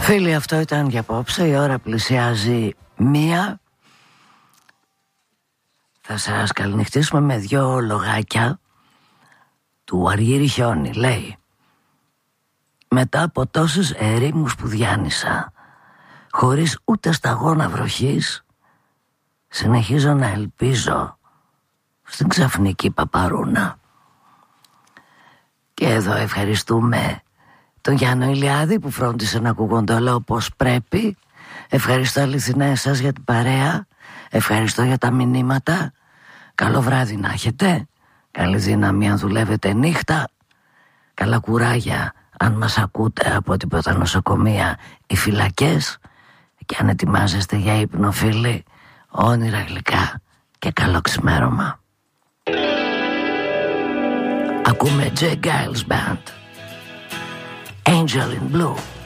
Φίλοι, αυτό ήταν για απόψε. Η ώρα πλησιάζει 1. Θα σας καληνυχτήσουμε με 2 λογάκια του Αργύρι Χιόνι. Λέει: μετά από τόσους ερήμους που διάνυσα, χωρίς ούτε σταγόνα βροχής, συνεχίζω να ελπίζω στην ξαφνική παπαρούνα. Και εδώ ευχαριστούμε τον Γιάννο Ηλιάδη που φρόντισε να ακούγονται όλα όπως πρέπει. Ευχαριστώ αληθινά εσάς για την παρέα. Ευχαριστώ για τα μηνύματα. Καλό βράδυ να έχετε. Καλή δύναμη αν δουλεύετε νύχτα. Καλά κουράγια αν μας ακούτε από τίποτα νοσοκομεία ή φυλακές. Και αν ετοιμάζεστε για ύπνο, φίλοι, όνειρα γλυκά και καλό ξημέρωμα. Ακούμε J. Giles Band, Angel in Blue.